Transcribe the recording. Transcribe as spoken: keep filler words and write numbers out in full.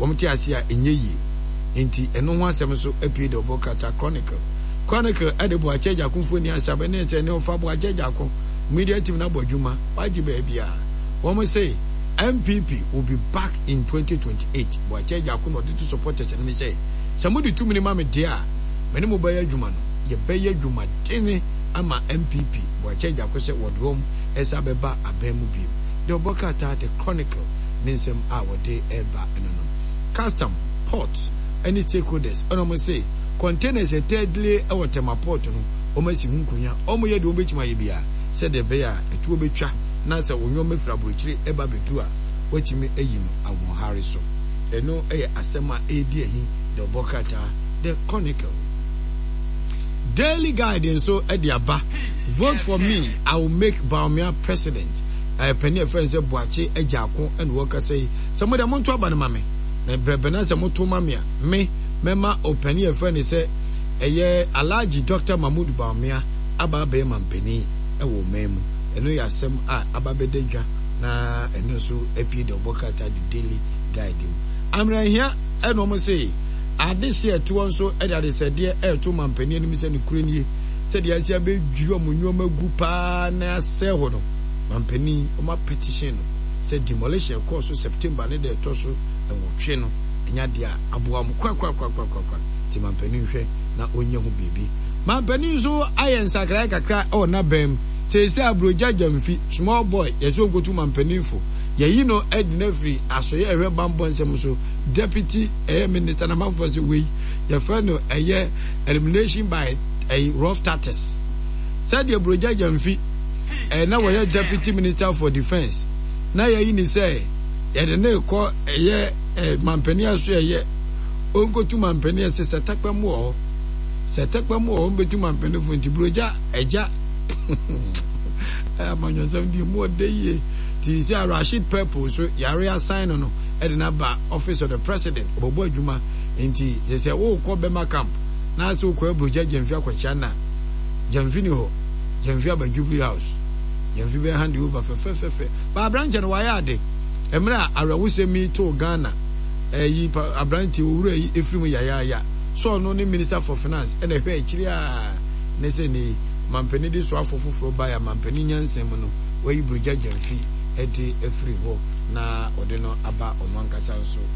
omti asia enye yi enti eno ho asem so apie de Obokata Chronicle Chronicle edebo acheja kunfo ni asabe ne che ne ofa bo acheja kun media team na bodwuma waji ba bia wo say M P P will be back in twenty twenty-eight bo acheja kun no to support che me say samudi two minimum me dia me ne mo ba ya dwuma no ye ba ya dwuma tene ama M P P bo acheja kun se wodrom esa beba abemu bi de Obokata the Chronicle ninsem a wode eba enono custom ports any stakeholders ono mo say containers a thirdly e wotema port no o ma si hunkunya o mo ye de o bechima ye bia said the bear etu obetwa na se onyo mefra brochire eba betu a wachimi eyi no awon hare so eno eye asema edi ehi the Obokata the Chronicle daily guidance so e de aba vote for me I will make Bawumia president I penny friends e boache ejako and worker say somebody amonto aba na mame na brebena se moto mamia me mema openi e friend say eye Alhaji Doctor Mahmood Bawumia aba be mampeni e wo memu eno ya asem a aba bededwa na eno so apie de Obokata the daily guide amra hia eno mo say adese eto nso e da de sede e to mampeni enu se ne kurani se de asia be dwiro mo nyoma gu pa na ase ho no mampeni o ma petition no se demolition course September ne de to so enwotwe no enya dia aboa mo kwa kwa kwa kwa kwa ti mampeni hwe na onye ho bebi mampeni so ayen sakra kakra o na bem se se abroja jamfi small boy yeso gotu mampeni fo yeyi no ednafri asoye ehwe bambo nsem so deputy eh minister na mafo se we ye fa no eye elimination by a rough status said the abroja jamfi eh na we deputy minister for defense na yeyi ni say ye de na ko eye mampeni aso eye ongotu mampeni se setakpa mu o setakpa mu o betu mampeni fo ntibroja eja amanyo sam di mo de ye ti se Rashid Purple so yare assign no e de na ba office of the president obobo adwuma enti ye se wo ko bema camp na so ko abroja jamfi akwacha na jamfi ni ho jamfi aba Jubilee House jamfi be hand over fe fe fe ba branch no wa ya de emra arawusemi to Ghana eyi abranti owura yi efrimu yaya ya so no ni minister for finance e na hwe akiri a ne se ni mampeni di so afofoforo ba ya mampeni nyansem no wayi broja jamfi e de efri ho na ode no aba ono ankasa so